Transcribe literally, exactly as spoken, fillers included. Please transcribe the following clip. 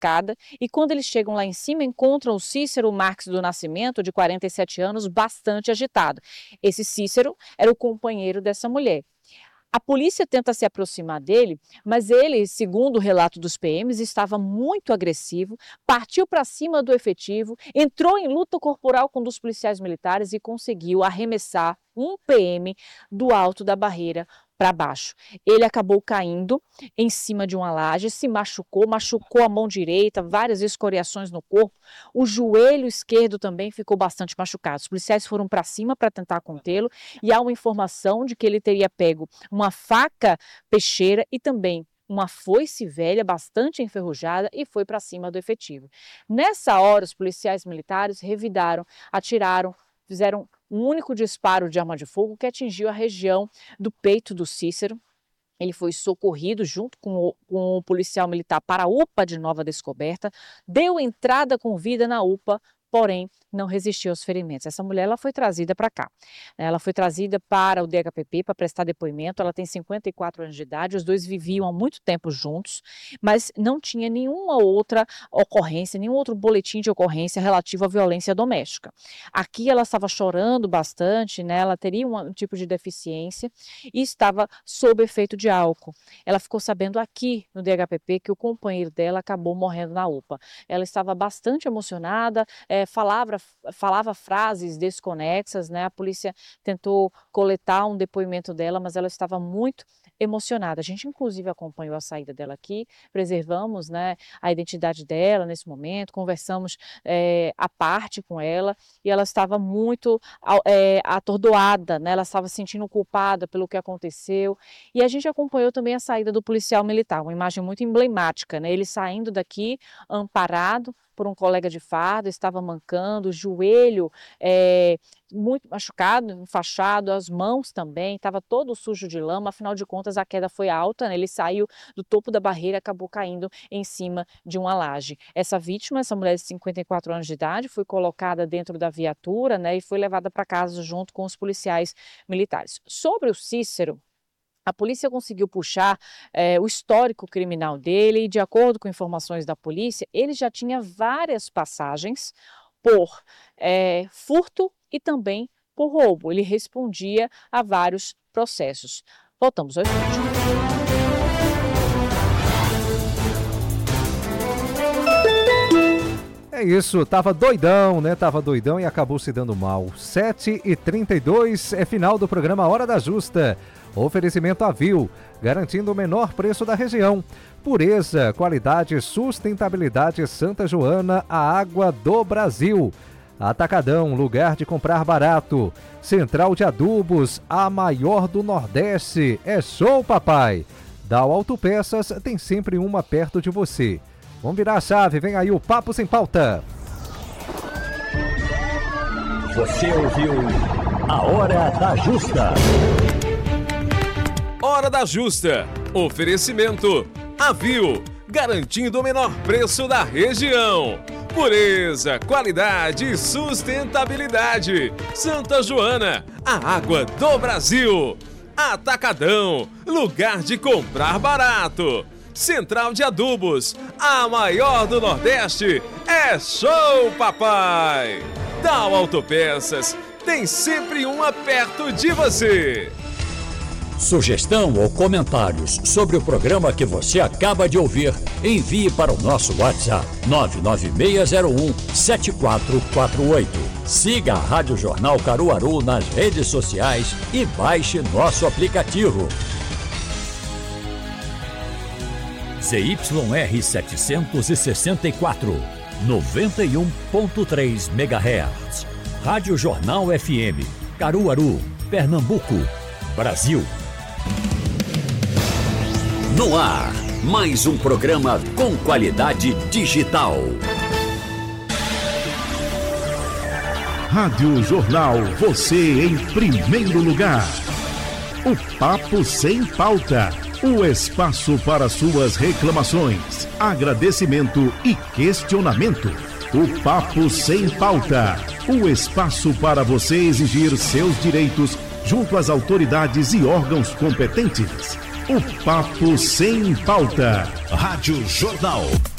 escada e quando eles chegam lá em cima, encontram o Cícero Marques do Nascimento, de quarenta e sete anos, bastante agitado. Esse Cícero era o companheiro dessa mulher. A polícia tenta se aproximar dele, mas ele, segundo o relato dos P Ms, estava muito agressivo, partiu para cima do efetivo, entrou em luta corporal com um dos policiais militares e conseguiu arremessar um P M do alto da barreira para baixo. Ele acabou caindo em cima de uma laje, se machucou, machucou a mão direita, várias escoriações no corpo, o joelho esquerdo também ficou bastante machucado. Os policiais foram para cima para tentar contê-lo e há uma informação de que ele teria pego uma faca peixeira e também uma foice velha, bastante enferrujada, e foi para cima do efetivo. Nessa hora, os policiais militares revidaram, atiraram, fizeram um único disparo de arma de fogo que atingiu a região do peito do Cícero. Ele foi socorrido junto com o, com o policial militar para a U P A de Nova Descoberta, deu entrada com vida na U P A, porém não resistiu aos ferimentos. Essa mulher ela foi trazida para cá. Ela foi trazida para o D H P P para prestar depoimento. Ela tem cinquenta e quatro anos de idade, os dois viviam há muito tempo juntos, mas não tinha nenhuma outra ocorrência, nenhum outro boletim de ocorrência relativo à violência doméstica. Aqui ela estava chorando bastante, né? Ela teria um, um tipo de deficiência e estava sob efeito de álcool. Ela ficou sabendo aqui no D H P P que o companheiro dela acabou morrendo na U P A. Ela estava bastante emocionada, é, falava, falava frases desconexas, né? A polícia tentou coletar um depoimento dela, mas ela estava muito emocionada. A gente inclusive acompanhou a saída dela aqui, preservamos, né, a identidade dela nesse momento, conversamos é, à parte com ela e ela estava muito é, atordoada, né? Ela estava se sentindo culpada pelo que aconteceu e a gente acompanhou também a saída do policial militar, uma imagem muito emblemática, né? Ele saindo daqui amparado por um colega de farda, estava mancando, o joelho é, muito machucado, enfaixado, as mãos também, estava todo sujo de lama, afinal de contas a queda foi alta, né? Ele saiu do topo da barreira e acabou caindo em cima de uma laje. Essa vítima, essa mulher de cinquenta e quatro anos de idade, foi colocada dentro da viatura, né, e foi levada para casa junto com os policiais militares. Sobre o Cícero, a polícia conseguiu puxar é, o histórico criminal dele e, de acordo com informações da polícia, ele já tinha várias passagens por é, furto e também por roubo. Ele respondia a vários processos. Voltamos ao estúdio. É isso, tava doidão, né? Tava doidão e acabou se dando mal. sete e trinta e dois é final do programa Hora da Justa. Oferecimento Avil, garantindo o menor preço da região. Pureza, qualidade e sustentabilidade Santa Joana, a água do Brasil. Atacadão, lugar de comprar barato. Central de Adubos, a maior do Nordeste. É show, papai! Dal Autopeças tem sempre uma perto de você. Vamos virar a chave, vem aí o Papo Sem Pauta. Você ouviu a Hora da Justa. Hora da Justa. Oferecimento Avil, garantindo o menor preço da região. Pureza, qualidade e sustentabilidade. Santa Joana, a água do Brasil. Atacadão, lugar de comprar barato. Central de Adubos, a maior do Nordeste. É show, papai! Dal Autopeças, tem sempre uma perto de você. Sugestão ou comentários sobre o programa que você acaba de ouvir, envie para o nosso WhatsApp nove nove seis zero um sete quatro quatro oito. Siga a Rádio Jornal Caruaru nas redes sociais e baixe nosso aplicativo. Z Y R setecentos e sessenta e quatro, noventa e um ponto três megahertz. Rádio Jornal F M, Caruaru, Pernambuco, Brasil. No ar, mais um programa com qualidade digital. Rádio Jornal, você em primeiro lugar. O Papo Sem Pauta. O espaço para suas reclamações, agradecimento e questionamento. O Papo Sem Pauta. O espaço para você exigir seus direitos junto às autoridades e órgãos competentes. O Papo Sem Pauta. Rádio Jornal.